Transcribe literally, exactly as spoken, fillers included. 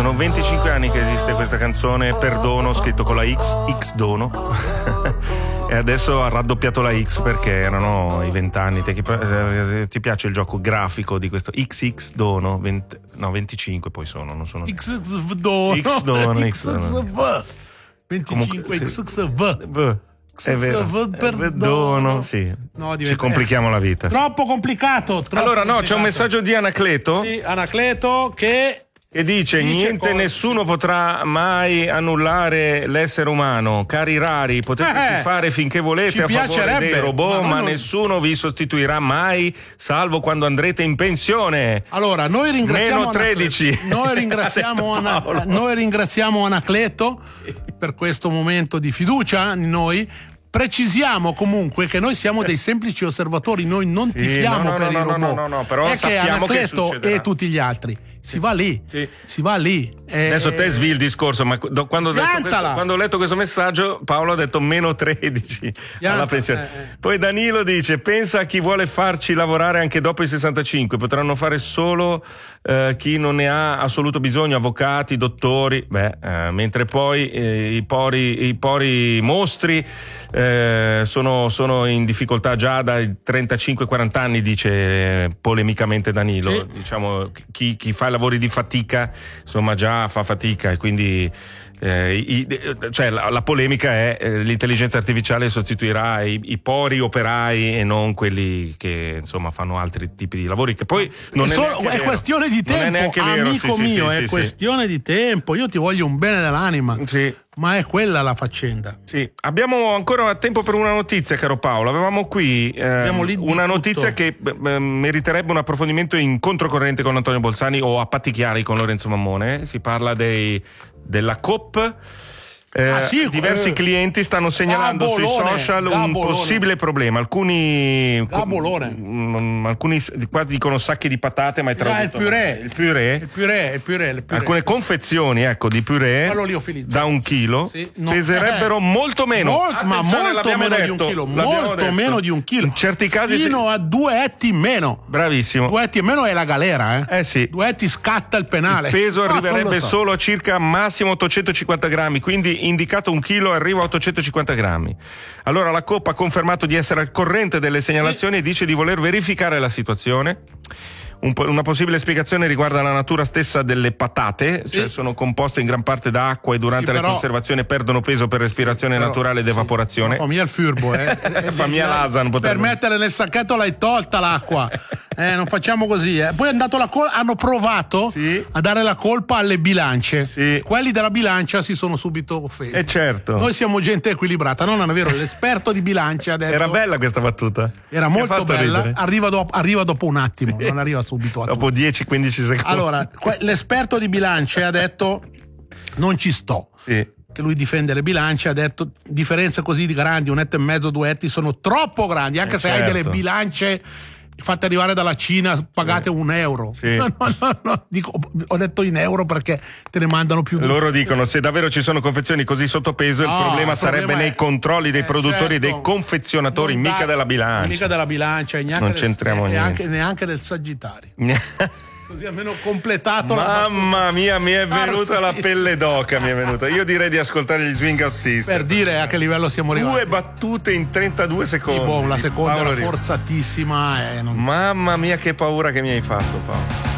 Sono venticinque anni che esiste questa canzone, Perdono, scritto con la X, X Dono. E adesso ha raddoppiato la X perché erano i vent'anni. Ti, ti piace il gioco grafico di questo X X Dono? venti, no, venticinque poi sono, non sono. X X Dono. X Dono, X Dono. venticinque X X V. È vero, perdono, sì. No, ci complichiamo la vita. Troppo complicato. Troppo allora, no, complicato. c'è un messaggio di Anacleto. Sì, Anacleto che. E dice, dice niente, cosa? Nessuno potrà mai annullare l'essere umano. Cari rari, potete eh, fare finché volete a favore dei robot, ma, ma non... nessuno vi sostituirà mai, salvo quando andrete in pensione. Allora, noi ringraziamo Meno tredici. Anacleto. Noi ringraziamo, Ana... noi ringraziamo Anacleto sì. per questo momento di fiducia in noi. Precisiamo comunque che noi siamo dei semplici osservatori, noi non sì, tifiamo no, no, per no, i robot. No, no, no, no, però è sappiamo che Anacleto che succederà. E tutti gli altri. Si va lì, sì. si va lì. Eh, Adesso te svii il discorso, ma do, quando, ho detto questo, quando ho letto questo messaggio, Paolo ha detto meno tredici Pianta, alla pensione. Eh, eh. Poi Danilo dice: pensa a chi vuole farci lavorare anche dopo i sessantacinque, potranno fare solo eh, chi non ne ha assoluto bisogno, avvocati, dottori. Beh, eh, mentre poi eh, i pori, i pori mostri eh, sono, sono in difficoltà già dai trentacinque quaranta anni, dice polemicamente Danilo. Sì. Diciamo, chi, chi fa lavori di fatica, insomma, già fa fatica e quindi eh, i, cioè la, la polemica è eh, l'intelligenza artificiale sostituirà i, i pori operai e non quelli che insomma fanno altri tipi di lavori, che poi non è, solo, è questione di tempo, amico sì, mio, sì, è sì, questione sì. di tempo. Io ti voglio un bene dell'anima. Sì. Ma è quella la faccenda. Sì, abbiamo ancora tempo per una notizia, caro Paolo. Avevamo qui eh, una notizia che eh, meriterebbe un approfondimento in controcorrente con Antonio Bolzani o a patti chiari con Lorenzo Mammone. Si parla dei, della Coop. Eh, ah, sì, diversi eh, clienti stanno segnalando Gabolone, sui social Gabolone. un possibile problema. Alcuni Gabolone. Com, alcuni qua dicono sacchi di patate, ma è tradotto. Ah, il purè. Il purè. Il purè, il purè, il purè. Alcune confezioni, ecco, di purè da un chilo sì, no, peserebbero eh, molto meno. Molt, ma molto meno detto, di un chilo. Molto detto. meno di un chilo. In certi casi fino si... a due etti in meno. Bravissimo. Due etti in meno è la galera, eh? Eh sì. Due etti scatta il penale. Il peso arriverebbe oh, so. solo a circa massimo ottocentocinquanta grammi, quindi indicato un chilo arriva a ottocentocinquanta grammi. Allora la Coop ha confermato di essere al corrente delle segnalazioni sì. e dice di voler verificare la situazione. Un po- una possibile spiegazione riguarda la natura stessa delle patate, sì. cioè sono composte in gran parte da acqua e durante sì, la però... conservazione perdono peso per respirazione sì, naturale ed evaporazione. Sì. Fammi il furbo, eh. Fammi l'Asan. Per mettere nel sacchetto l'hai tolta l'acqua. Eh, non facciamo così. Eh. Poi hanno, dato la col- hanno provato sì. a dare la colpa alle bilance. Sì. Quelli della bilancia si sono subito offesi. Eh certo. Noi siamo gente equilibrata, no? Non è vero? L'esperto di bilancia ha detto... Era bella questa battuta. Era Mi molto bella. Arriva, do- arriva dopo un attimo, sì. non arriva subito. A dopo dieci quindici secondi. Allora, que- l'esperto di bilancia ha detto non ci sto. Sì. Che lui difende le bilance, ha detto differenze così di grandi, un etto e mezzo, due etti sono troppo grandi, anche eh se certo. hai delle bilance fatte arrivare dalla Cina pagate sì. un euro. Sì. No, no, no, no. Dico, ho detto in euro perché te ne mandano più. Loro dicono se davvero ci sono confezioni così sottopeso, no, il problema il sarebbe problema nei è, controlli dei eh, produttori certo. e dei confezionatori, non mica da, della bilancia. Mica della bilancia, e neanche non del, c'entriamo neanche, neanche del Sagittario. Così almeno completato. Mamma mia, mi è venuta la pelle d'oca, mi è venuta. Io direi di ascoltare gli Swing Out System. Per dire a che livello siamo arrivati. Due battute in trentadue secondi. Sì, boh, la seconda Paolo era forzatissima. Eh, non... Mamma mia, che paura che mi hai fatto, Paolo.